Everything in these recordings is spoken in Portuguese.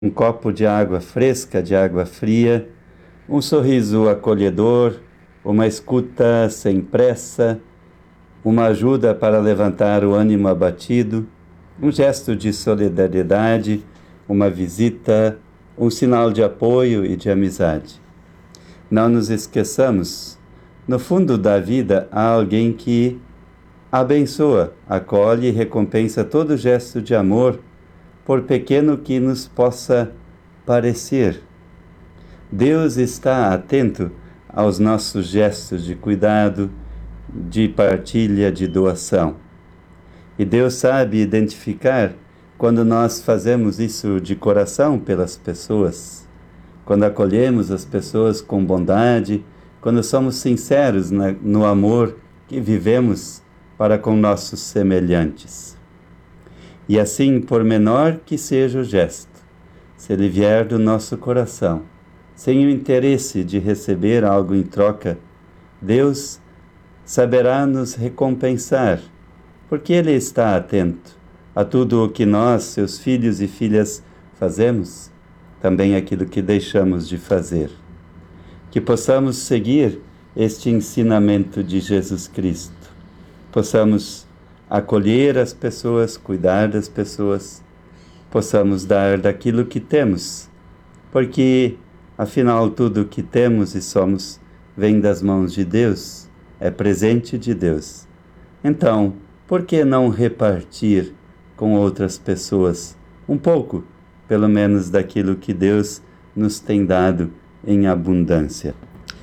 um copo de água fresca, de água fria, um sorriso acolhedor, uma escuta sem pressa, uma ajuda para levantar o ânimo abatido, um gesto de solidariedade, uma visita, um sinal de apoio e de amizade. Não nos esqueçamos, no fundo da vida há alguém que abençoa, acolhe e recompensa todo gesto de amor, por pequeno que nos possa parecer. Deus está atento aos nossos gestos de cuidado, de partilha, de doação. E Deus sabe identificar quando nós fazemos isso de coração pelas pessoas, quando acolhemos as pessoas com bondade, quando somos sinceros no amor que vivemos para com nossos semelhantes. E assim, por menor que seja o gesto, se ele vier do nosso coração, sem o interesse de receber algo em troca, Deus saberá nos recompensar, porque Ele está atento a tudo o que nós, seus filhos e filhas, fazemos, também aquilo que deixamos de fazer. Que possamos seguir este ensinamento de Jesus Cristo, possamos acolher as pessoas, cuidar das pessoas, possamos dar daquilo que temos, porque, afinal, tudo o que temos e somos vem das mãos de Deus, é presente de Deus. Então, por que não repartir com outras pessoas um pouco, pelo menos, daquilo que Deus nos tem dado em abundância?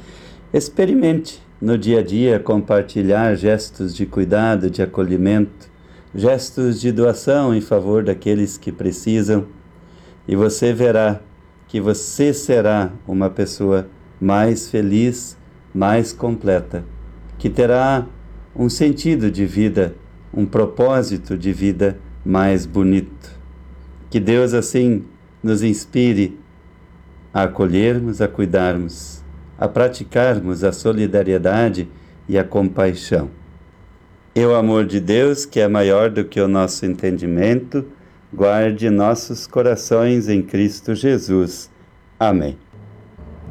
Experimente no dia a dia compartilhar gestos de cuidado, de acolhimento, gestos de doação em favor daqueles que precisam, e você verá que você será uma pessoa mais feliz, mais completa, que terá um sentido de vida, um propósito de vida mais bonito. Que Deus assim nos inspire a acolhermos, a cuidarmos, a praticarmos a solidariedade e a compaixão. E o amor de Deus, que é maior do que o nosso entendimento, guarde nossos corações em Cristo Jesus. Amém.